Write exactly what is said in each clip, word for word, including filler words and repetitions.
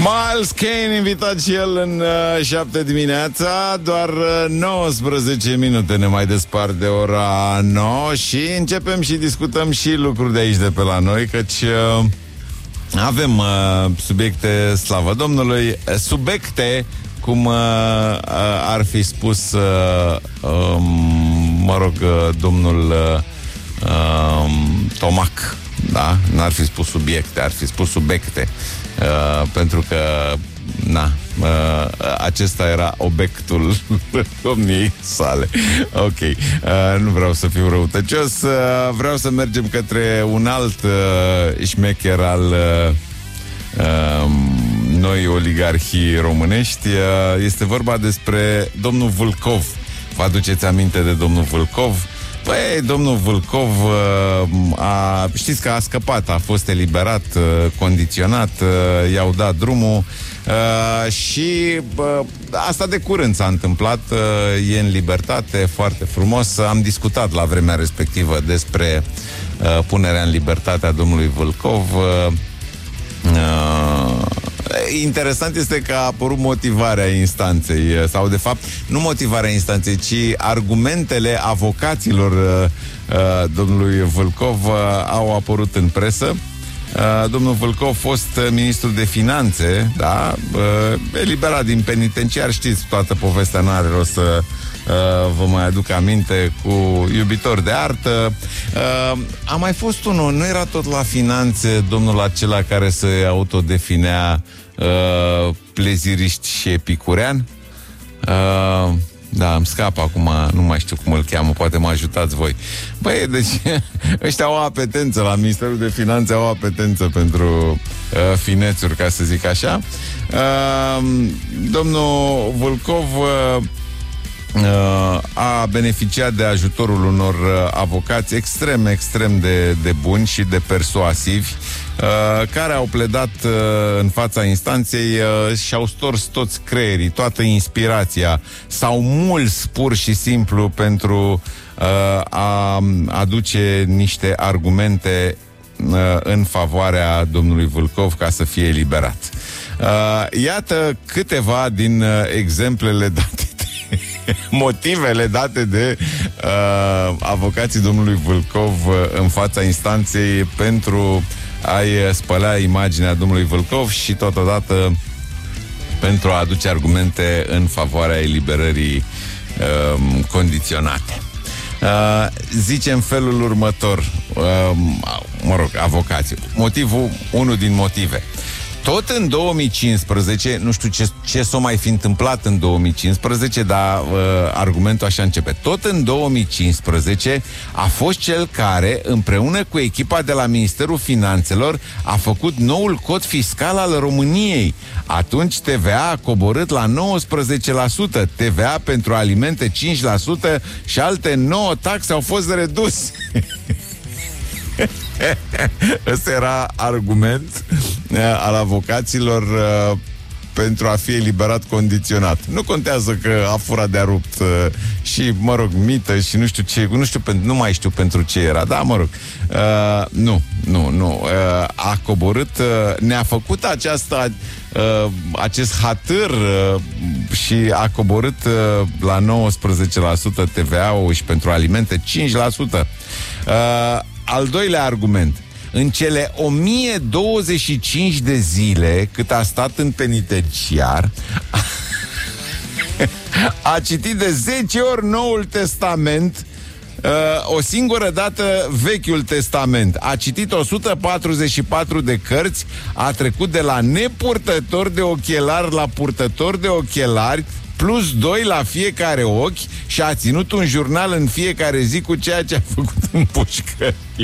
Miles Kane, invitat și el în uh, șapte dimineața. Doar uh, nouăsprezece minute ne mai despart de ora nouă. Și începem și discutăm și lucruri de aici de pe la noi, căci uh, avem uh, subiecte, slavă Domnului, subiecte, cum uh, ar fi spus uh, uh, mă rog, uh, domnul uh, uh, Tomac. Da? N-ar fi spus subiecte, ar fi spus subiecte. Uh, pentru că na, uh, acesta era obiectul domniei sale. Ok, uh, nu vreau să fiu răutăcios, uh, vreau să mergem către un alt uh, șmecher al uh, uh, noi oligarhii românești. uh, Este vorba despre domnul Vâlcov. Vă aduceți aminte de domnul Vâlcov? Păi, domnul Vâlcov a, știți că a scăpat, a fost eliberat, condiționat, i-au dat drumul și asta de curând s-a întâmplat, e în libertate, foarte frumos. Am discutat la vremea respectivă despre punerea în libertate a domnului Vâlcov. Interesant este că a apărut motivarea instanței, sau de fapt nu motivarea instanței, ci argumentele avocaților uh, domnului Vâlcov uh, au apărut în presă. Uh, domnul Vâlcov, fost ministru de finanțe, da, uh, eliberat din penitenciar, știți toată povestea, n-are rost să Uh, vă mai aduc aminte, cu iubitor de artă. uh, A mai fost unul, nu era tot la finanțe, domnul acela care se autodefinea uh, plezirist și epicurean? Uh, da, îmi scapă acum, nu mai știu cum îl cheamă, poate mă ajutați voi. Băi, deci ăștia au apetență la Ministerul de Finanțe, au apetență pentru uh, finețuri, ca să zic așa. uh, Domnul Vâlcov uh, a beneficiat de ajutorul unor avocați extrem, extrem de, de buni și de persuasivi, care au pledat în fața instanței și au stors toți creierii, toată inspirația, sau mulți pur și simplu pentru a aduce niște argumente în favoarea domnului Vâlcov ca să fie eliberat. Iată câteva din exemplele date, motivele date de uh, avocații domnului Vâlcov în fața instanței pentru a-i spăla imaginea domnului Vâlcov și totodată pentru a aduce argumente în favoarea eliberării uh, condiționate. Uh, zice în felul următor, uh, mă rog, avocații. Motivul, unul din motive. Tot în două mii cincisprezece, nu știu ce, ce s-o mai fi întâmplat în două mii cincisprezece, dar uh, argumentul așa începe. Tot în două mii cincisprezece a fost cel care, împreună cu echipa de la Ministerul Finanțelor, a făcut noul cod fiscal al României. Atunci T V A a coborât la nouăsprezece la sută, T V A pentru alimente cinci la sută și alte nouă taxe au fost reduse. Ăsta era argument uh, al avocaților uh, pentru a fi eliberat condiționat. Nu contează că a furat de-a rupt uh, și, mă rog, mită și nu știu ce, nu știu, nu mai știu pentru ce era, da, mă rog. Uh, nu, nu, nu. Uh, a coborât, uh, ne-a făcut aceasta, uh, acest hatâr uh, și a coborât uh, la nouăsprezece la sută T V A-ul și pentru alimente cinci la sută. Uh, Al doilea argument. În cele o mie douăzeci și cinci de zile cât a stat în penitenciar, a citit de zece ori Noul Testament, uh, o singură dată Vechiul Testament. A citit o sută patruzeci și patru de cărți, a trecut de la nepurtător de ochelari la purtător de ochelari, plus doi la fiecare ochi, și a ținut un jurnal în fiecare zi cu ceea ce a făcut în pușcărie.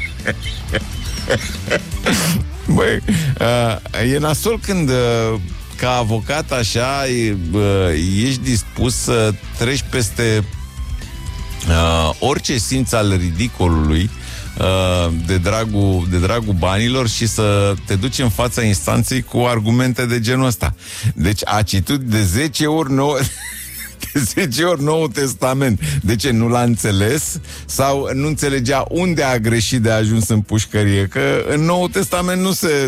Băi, uh, e nasol când uh, ca avocat așa e, uh, ești dispus să treci peste uh, orice simț al ridicolului uh, de dragul, de dragul banilor și să te duci în fața instanței cu argumente de genul ăsta. Deci a citit de zece ori nouă de zece ori Noul Testament. De ce? Nu l-a înțeles? Sau nu înțelegea unde a greșit de a ajuns în pușcărie? Că în Noul Testament nu se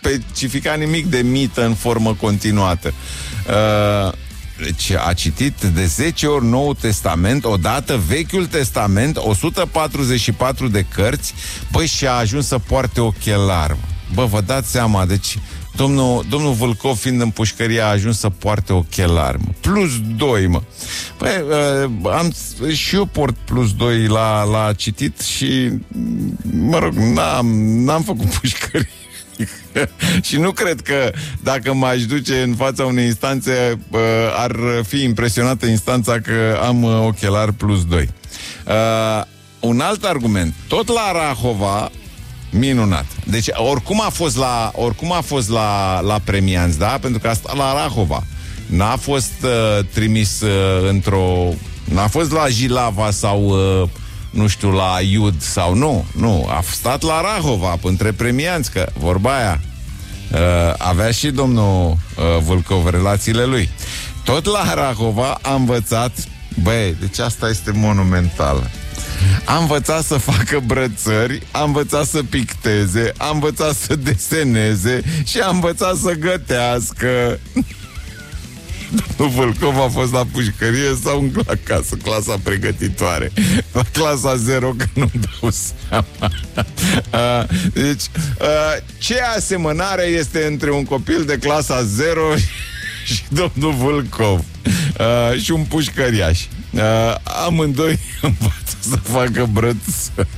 specificat nimic de mită în formă continuată. Uh, deci a citit de zece ori Noul Testament, odată Vechiul Testament, o sută patruzeci și patru de cărți, băi, și a ajuns să poarte ochelari. Bă, vă dați seama, deci domnul, domnul Vâlcov, fiind în pușcărie, a ajuns să poarte ochelari, mă. Plus doi, mă. Băi, uh, am, și eu port plus doi la, la citit și, mă rog, n-am, n-am făcut pușcărie. Și nu cred că dacă m-aș duce în fața unei instanțe, uh, ar fi impresionată instanța că am uh, ochelari plus doi. Uh, un alt argument, tot la Rahova, minunat. Deci oricum a fost la, oricum a fost la, la premianți, da? Pentru că a stat la Rahova. N-a fost uh, trimis uh, într-o... N-a fost la Jilava sau... Uh, nu știu, la Iud sau nu, nu, a stat la Rahova între premianți, că vorba aia uh, avea și domnul uh, Vâlcov relațiile lui. Tot la Rahova a învățat, băi, deci asta este monumentală. A învățat să facă brățări, a învățat să picteze, a învățat să deseneze și a învățat să gătească. Domnul Vâlcov a fost la pușcărie sau la casă, clasa pregătitoare? La clasa zero, că nu-mi dau seama. Deci, ce asemănare este între un copil de clasa zero și domnul Vâlcov? Și un pușcăriaș. Amândoi învață să facă brățări.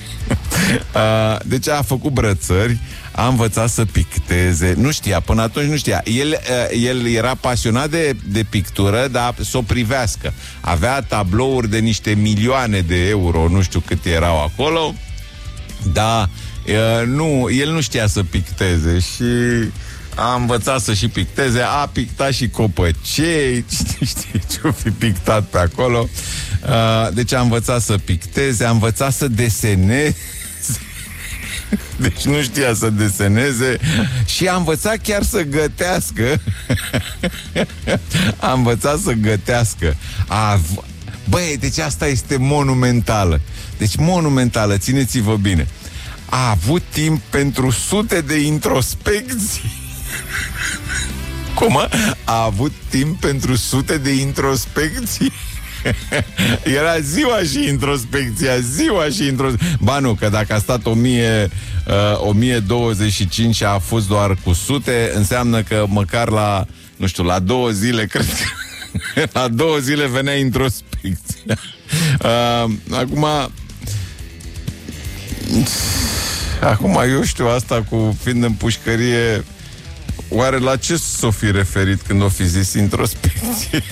Deci a făcut brățări, a învățat să picteze. Nu știa, până atunci nu știa. El, el era pasionat de, de pictură, dar să o privească. Avea tablouri de niște milioane de euro, nu știu cât erau acolo, dar nu, el nu știa să picteze și a învățat să și picteze, a pictat și copăcei, cine știe ce-o fi pictat pe acolo. Deci a învățat să picteze, a învățat să deseneze. Deci nu știa să deseneze și a învățat chiar să gătească. A învățat să gătească. A... Băi, deci asta este monumentală. Deci monumentală, țineți-vă bine. A avut timp pentru sute de introspecții. Cum? A? A avut timp pentru sute de introspecții? Era ziua și introspecția, ziua și introspecția. Ba nu, că dacă a stat o mie, uh, o mie douăzeci și cinci și a fost doar cu sute, înseamnă că măcar la, nu știu, la două zile, cred că la două zile venea introspecția. Uh, acum Acum eu știu asta cu fiind în pușcărie. Oare la ce s-o fi referit când o fi zis introspecție?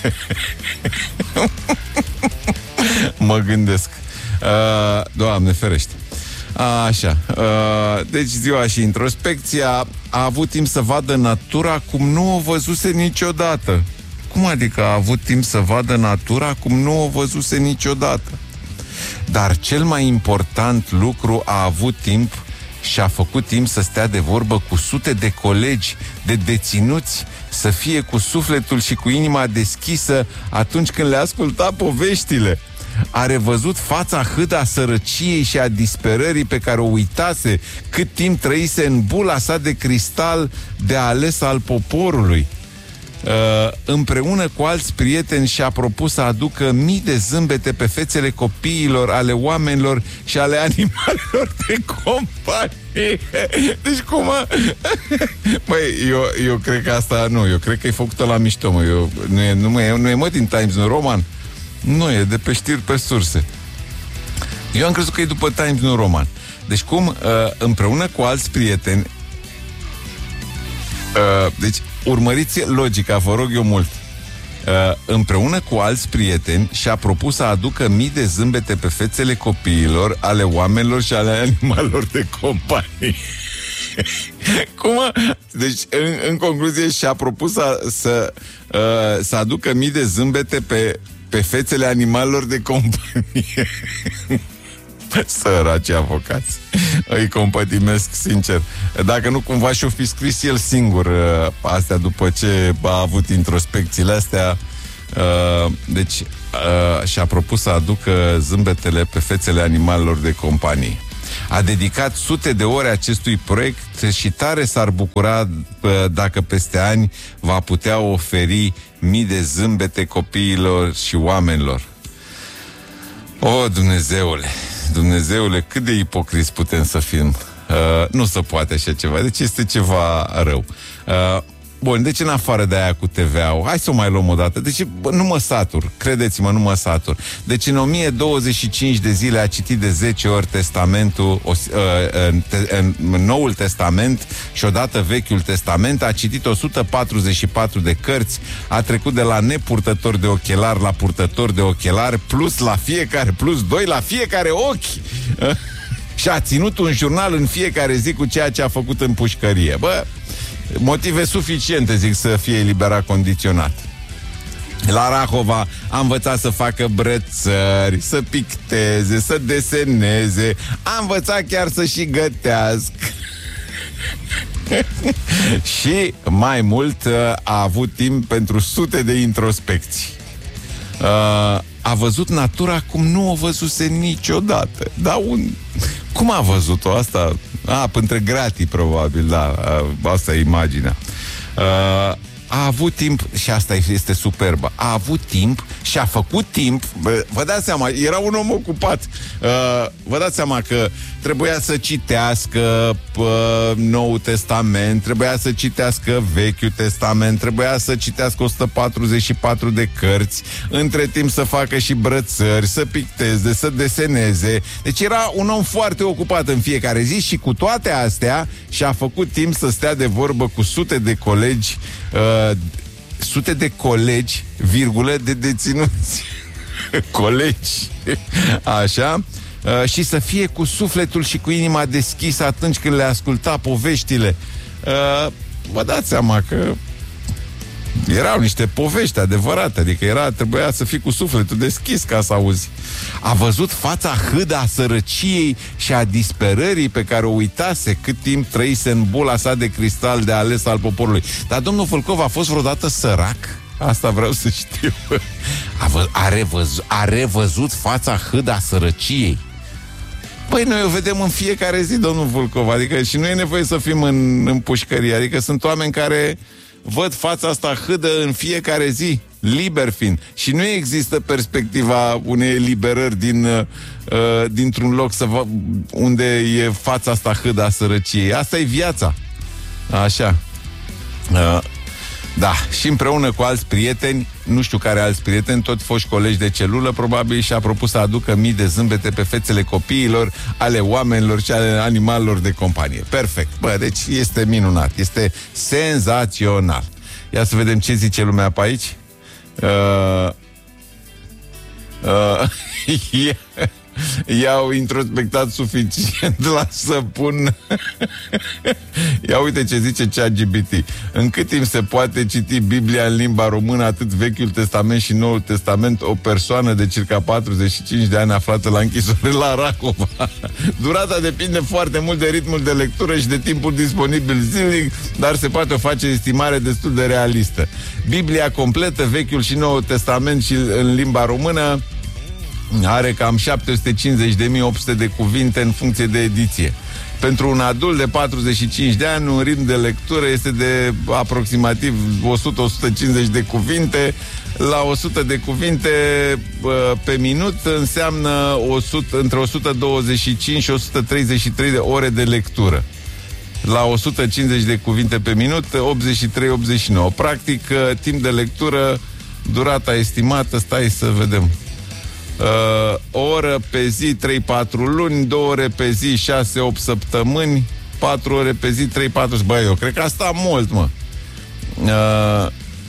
Mă gândesc. uh, Doamne ferește. Așa, uh, deci ziua și introspecția. A avut timp să vadă natura cum nu o văzuse niciodată. Cum adică a avut timp să vadă natura cum nu o văzuse niciodată? Dar cel mai important lucru, a avut timp și a făcut timp să stea de vorbă cu sute de colegi, de deținuți, să fie cu sufletul și cu inima deschisă atunci când le asculta poveștile. A revăzut fața hâdă a sărăciei și a disperării pe care o uitase, cât timp trăise în bula sa de cristal de ales al poporului. Uh, împreună cu alți prieteni și-a propus să aducă mii de zâmbete pe fețele copiilor, ale oamenilor și ale animalelor de companie. Deci cum, mă? Băi, eu, eu cred că asta, nu, eu cred că e făcută la mișto, mă. Eu, nu, e, nu, e, nu e, mă, din Times New Roman? Nu e, de pe știri pe surse. Eu am crezut că e după Times New Roman. Deci cum, uh, împreună cu alți prieteni, uh, deci urmăriți logica, vă rog eu mult. Uh, împreună cu alți prieteni și-a propus să aducă mii de zâmbete pe fețele copiilor, ale oamenilor și ale animalelor de companie. Cum? Deci, în, în concluzie, și-a propus să, să, uh, să aducă mii de zâmbete pe, pe fețele animalelor de companie. Săraci avocați. Îi compătimesc, sincer. Dacă nu cumva și-o fi scris el singur uh, astea după ce a avut introspecțiile astea. uh, Deci uh, și-a propus să aducă zâmbetele pe fețele animalelor de companie. A dedicat sute de ore acestui proiect și tare s-ar bucura dacă peste ani va putea oferi mii de zâmbete copiilor și oamenilor. O, Dumnezeule, Dumnezeule, cât de ipocriți putem să fim. Uh, nu se poate așa ceva, deci este ceva rău. Uh, Bun, deci în afară de aia cu T V A-ul, hai să o mai luăm o dată. Deci bă, nu mă satur, credeți-mă, nu mă satur. Deci în o mie douăzeci și cinci de zile a citit de zece ori Testamentul, o, uh, în, te, în Noul Testament și odată Vechiul Testament, a citit o sută patruzeci și patru de cărți, a trecut de la nepurtător de ochelari la purtător de ochelari, plus la fiecare, plus doi la fiecare ochi. Și a ținut un jurnal în fiecare zi cu ceea ce a făcut în pușcărie. Bă, motive suficiente, zic, să fie eliberat condiționat. La Rahova a învățat să facă brățări, să picteze, să deseneze, a învățat chiar să și gătească. Și mai mult a avut timp pentru sute de introspecții. A văzut natura cum nu o văzuse niciodată. Dar un... cum a văzut-o asta? A, pântre gratii, probabil, da, asta e imaginea. Uh, a avut timp, și asta este superbă, a avut timp și a făcut timp, vă, vă dați seama, era un om ocupat, uh, vă dați seama că trebuia să citească uh, Noul Testament, trebuia să citească Vechiul Testament, trebuia să citească o sută patruzeci și patru de cărți, între timp să facă și brățări, să picteze, să deseneze. Deci era un om foarte ocupat în fiecare zi și cu toate astea și-a făcut timp să stea de vorbă cu sute de colegi, uh, sute de colegi, virgulă, de deținuți. Colegi. Așa. Uh, și să fie cu sufletul și cu inima deschisă atunci când le asculta poveștile. Uh, vă dați seama că erau niște povești adevărate, adică era, trebuia să fii cu sufletul deschis ca să auzi. A văzut fața hâdă a sărăciei și a disperării pe care o uitase cât timp trăise în bula sa de cristal de ales al poporului. Dar domnul Vâlcov a fost vreodată sărac? Asta vreau să știu. A, vă, a, revăzut, a revăzut fața hâdă a sărăciei. Păi noi o vedem în fiecare zi, domnul Vâlcov, adică și nu e nevoie să fim în, în pușcărie, adică sunt oameni care văd fața asta hâdă în fiecare zi, liber fiind. Și nu există perspectiva unei eliberări din, uh, dintr-un loc să va, unde e fața asta hâdă a sărăciei. Asta e viața. Așa. Uh, Da, și împreună cu alți prieteni, nu știu care alți prieteni, tot foști colegi de celulă, probabil și-a propus să aducă mii de zâmbete pe fețele copiilor, ale oamenilor și ale animalelor de companie. Perfect. Bă, deci este minunat, este senzațional. Ia să vedem ce zice lumea pe aici. Uh, uh, yeah. I-au introspectat suficient la săpun. Ia uite ce zice ChatGPT. În cât timp se poate citi Biblia în limba română, atât Vechiul Testament și Noul Testament, o persoană de circa patruzeci și cinci de ani aflată la închisoare la Rahova? Durata depinde foarte mult de ritmul de lectură și de timpul disponibil zilnic, dar se poate face estimare destul de realistă. Biblia completă, Vechiul și Noul Testament și în limba română, are cam șapte sute cincizeci de mii opt sute de cuvinte în funcție de ediție. Pentru un adult de patruzeci și cinci de ani, un ritm de lectură este de aproximativ o sută - o sută cincizeci de cuvinte. La o sută de cuvinte pe minut înseamnă o sută, între o sută douăzeci și cinci și o sută treizeci și trei de ore de lectură. La o sută cincizeci de cuvinte pe minut, optzeci și trei - optzeci și nouă. Practic, timp de lectură, durata estimată, stai să vedem. Uh, o oră pe zi, trei patru luni, două ore pe zi, șase opt săptămâni, patru ore pe zi, trei patru... Băi, eu cred că asta mult, mă. Uh,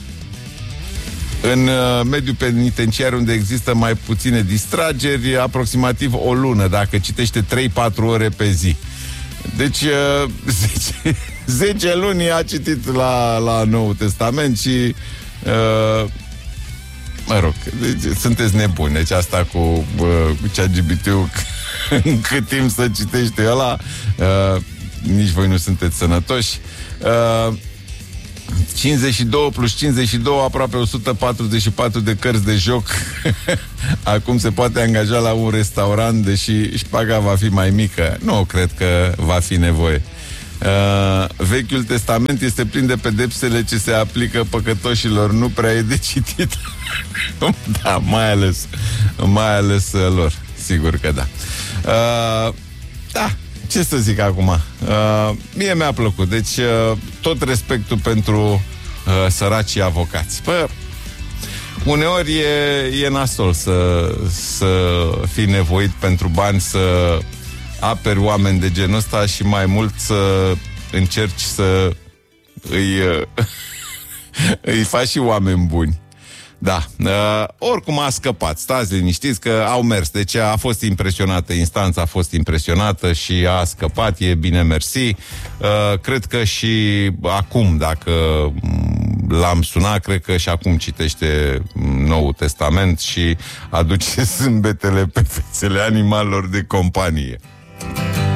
în uh, mediul penitenciar, unde există mai puține distrageri, aproximativ o lună, dacă citește trei patru ore pe zi. Deci, uh, zece, zece luni a citit la, la Noul Testament și... Uh, Mă rog, deci, sunteți nebuni. Deci asta cu, bă, cu ChatGPT-ul, în cât timp să citește ăla, uh, nici voi nu sunteți sănătoși. Uh, cincizeci și doi plus cincizeci și doi, aproape o sută patruzeci și patru de cărți de joc. Acum se poate angaja la un restaurant, deși șpaga va fi mai mică. Nu cred că va fi nevoie. Uh, Vechiul Testament este plin de pedepsele ce se aplică păcătoșilor. Nu prea e de citit. Da, mai ales mai ales uh, lor. Sigur că da. uh, Da, ce să zic acum, uh, mie mi-a plăcut. Deci uh, tot respectul pentru uh, săracii avocați. Păi, uneori e, e nasol să, să fii nevoit pentru bani să aperi oameni de genul ăsta și mai mult să încerci să îi, îi faci și oameni buni. Da, uh, oricum a scăpat, stați liniștiți că au mers. Deci a fost impresionată, instanța a fost impresionată și a scăpat, e bine mersi. uh, Cred că și acum, dacă l-am sunat, cred că și acum citește Noul Testament și aduce zâmbetele pe fețele animalelor de companie.